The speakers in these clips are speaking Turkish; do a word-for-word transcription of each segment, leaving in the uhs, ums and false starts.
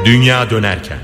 Dünya dönerken.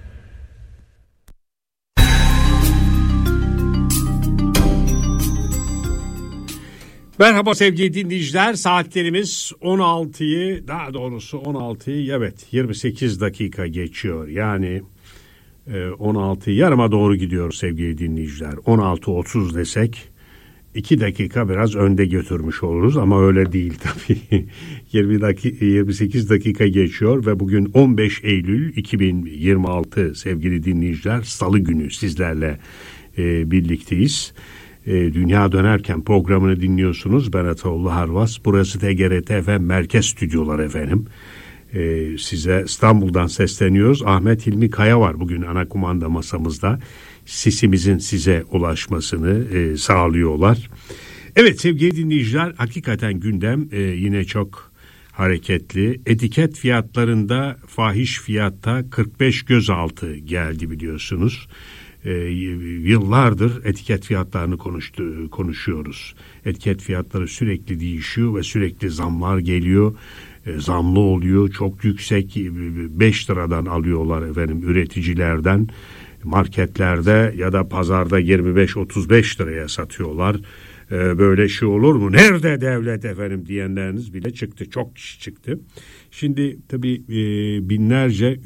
Merhaba sevgili dinleyiciler, saatlerimiz on altıyı, daha doğrusu on altıyı, evet yirmi sekiz dakika geçiyor. Yani on altıyı yarıma doğru gidiyor sevgili dinleyiciler. on altı otuz desek iki dakika biraz önde götürmüş oluruz ama öyle değil tabii. yirmi dakika, yirmi sekiz dakika geçiyor ve bugün on beş Eylül iki bin yirmi altı sevgili dinleyiciler, Salı günü sizlerle e, birlikteyiz. E, Dünya Dönerken programını dinliyorsunuz. Ben Ataoğlu Harvas. Burası T G R T F M Merkez Stüdyolar efendim. E, size İstanbul'dan sesleniyoruz. Ahmet Hilmi Kaya var bugün ana kumanda masamızda. Sesimizin size ulaşmasını e, sağlıyorlar. Evet sevgili dinleyiciler, hakikaten gündem e, yine çok hareketli. Etiket fiyatlarında fahiş fiyatta kırk beş gözaltı geldi biliyorsunuz. E, yıllardır etiket fiyatlarını konuştu, konuşuyoruz. Etiket fiyatları sürekli değişiyor ve sürekli zamlar geliyor. E, zamlı oluyor, çok yüksek, beş liradan alıyorlar efendim üreticilerden. Marketlerde ya da pazarda yirmi beş otuz beş liraya satıyorlar. Ee, böyle şey olur mu? Nerede devlet efendim diyenleriniz bile çıktı. Çok kişi çıktı. Şimdi tabii e, binlerce